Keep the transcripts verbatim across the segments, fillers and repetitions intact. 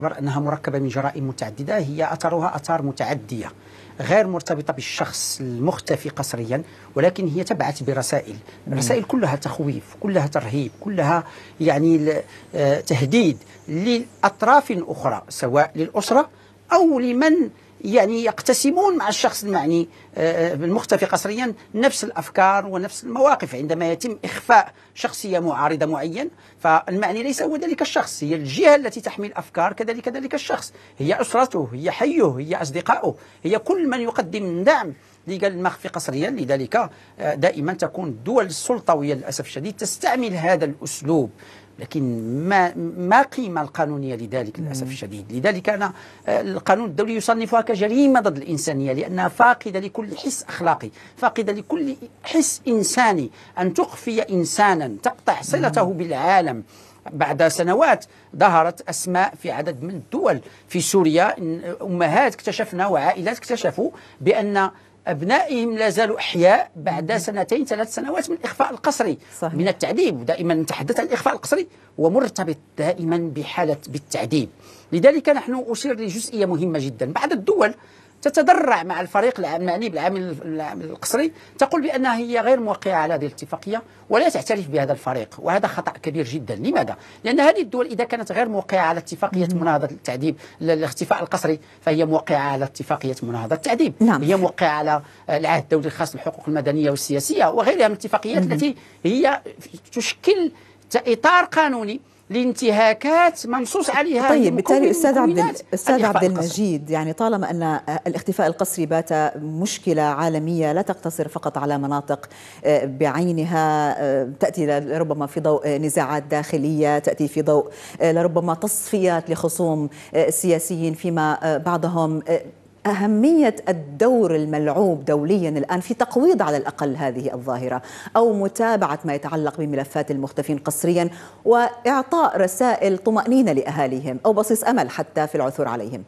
أنها مركبة من جرائم متعددة، هي أثرها آثار متعدية غير مرتبطة بالشخص المختفي قسريا، ولكن هي تبعث برسائل. الرسائل كلها تخويف، كلها ترهيب، كلها يعني تهديد للأطراف الأخرى، سواء للأسرة أو لمن يعني يقتسمون مع الشخص المعني المختفي قسريا نفس الأفكار ونفس المواقف. عندما يتم إخفاء شخصية معارضة معين، فالمعني ليس هو ذلك الشخص، هي الجهة التي تحمل الأفكار، كذلك ذلك الشخص، هي أسرته، هي حيه، هي أصدقائه، هي كل من يقدم دعم للمخفي قسريا. لذلك دائما تكون الدول السلطوية للأسف الشديد تستعمل هذا الأسلوب، لكن ما ما قيمة القانونية لذلك للأسف الشديد. لذلك أنا القانون الدولي يصنفها كجريمة ضد الإنسانية، لأنها فاقدة لكل حس أخلاقي، فاقدة لكل حس إنساني. أن تخفي إنسانا، تقطع صلته بالعالم. بعد سنوات ظهرت أسماء في عدد من الدول، في سوريا أمهات اكتشفنا وعائلات اكتشفوا بأن أبنائهم لا زالوا أحياء بعد سنتين ثلاث سنوات من الإخفاء القسري. صحيح. من التعذيب، دائما نتحدث عن الإخفاء القسري ومرتبط دائما بحالة بالتعذيب. لذلك نحن أشير لجزئية مهمة جدا. بعض الدول تتضرع مع الفريق المعني بالعامل القسري، تقول بأنها هي غير موقعة على هذه الاتفاقية ولا تعترف بهذا الفريق، وهذا خطأ كبير جدا. لماذا؟ لأن هذه الدول إذا كانت غير موقعة على اتفاقية مناهضة التعذيب الاختفاء القسري، فهي موقعة على اتفاقية مناهضة التعذيب. نعم. هي موقعة على العهد الدولي الخاص بالحقوق المدنية والسياسية وغيرها من الاتفاقيات التي هي تشكل إطار قانوني لانتهاكات منصوص عليها. طيب بالتالي استاذ عبد استاذ عبد المجيد، يعني طالما ان الاختفاء القسري بات مشكله عالميه لا تقتصر فقط على مناطق بعينها، تاتي لربما في ضوء نزاعات داخليه، تاتي في ضوء لربما تصفيات لخصوم سياسيين فيما بعضهم، أهمية الدور الملعوب دوليا الآن في تقويض على الأقل هذه الظاهرة، أو متابعة ما يتعلق بملفات المختفين قسريا وإعطاء رسائل طمأنينة لأهاليهم أو بصيص أمل حتى في العثور عليهم.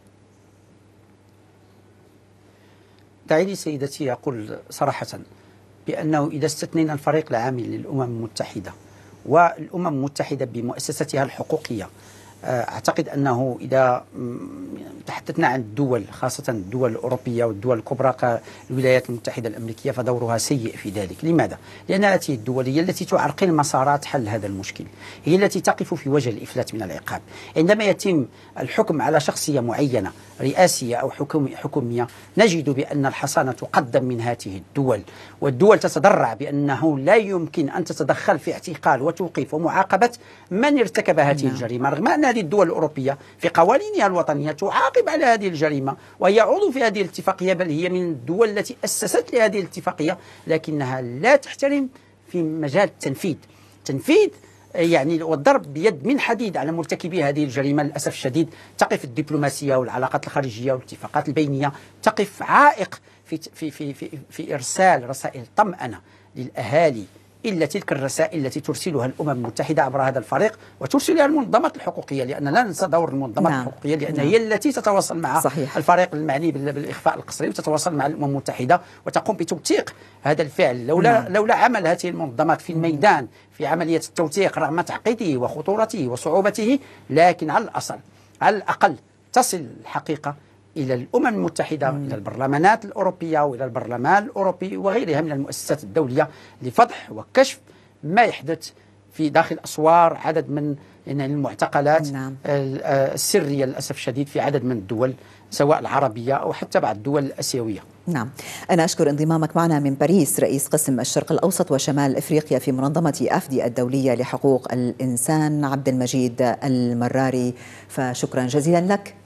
دعي لي سيدتي أقول صراحة بأنه إذا استثنينا الفريق العامل للأمم المتحدة والأمم المتحدة بمؤسستها الحقوقية، أعتقد أنه إذا تحدثنا عن الدول، خاصة الدول الأوروبية والدول الكبرى كالولايات المتحدة الأمريكية، فدورها سيء في ذلك. لماذا؟ لأن هذه الدول هي التي تعرقل مسارات حل هذا المشكل، هي التي تقف في وجه الإفلات من العقاب. عندما يتم الحكم على شخصية معينة رئاسية أو حكومية، نجد بأن الحصانة تقدم من هذه الدول، والدول تتضرع بأنه لا يمكن أن تتدخل في اعتقال وتوقيف ومعاقبة من ارتكب هذه الجريمة، رغم أن هذه الدول الأوروبية في قوانينها الوطنية تعاقب على هذه الجريمة وهي عضو في هذه الاتفاقية، بل هي من الدول التي أسست لهذه الاتفاقية، لكنها لا تحترم في مجال التنفيذ. تنفيذ يعني والضرب بيد من حديد على مرتكبي هذه الجريمة. للأسف الشديد تقف الدبلوماسية والعلاقات الخارجية والاتفاقات البينية تقف عائق في في في في, في إرسال رسائل طمأنة للأهالي، إلا تلك الرسائل التي ترسلها الأمم المتحدة عبر هذا الفريق وترسلها المنظمات الحقوقية، لأن لا ننسى دور المنظمات نعم. الحقوقية، لأن نعم. هي التي تتواصل مع صحيح. الفريق المعني بالإخفاء القسري، وتتواصل مع الأمم المتحدة وتقوم بتوثيق هذا الفعل. لولا نعم. لولا عمل هذه المنظمات في الميدان في عملية التوثيق رغم تعقيده وخطورته وصعوبته، لكن على الأصل على الأقل تصل الحقيقة إلى الأمم المتحدة، مم. إلى البرلمانات الأوروبية وإلى البرلمان الأوروبي وغيرها من المؤسسات الدولية لفضح وكشف ما يحدث في داخل أسوار عدد من المعتقلات نعم. السرية للأسف الشديد في عدد من الدول سواء العربية أو حتى بعض الدول الآسيوية. نعم، أنا أشكر انضمامك معنا من باريس رئيس قسم الشرق الأوسط وشمال إفريقيا في منظمة أفدي الدولية لحقوق الإنسان عبد المجيد المراري، فشكرا جزيلا لك.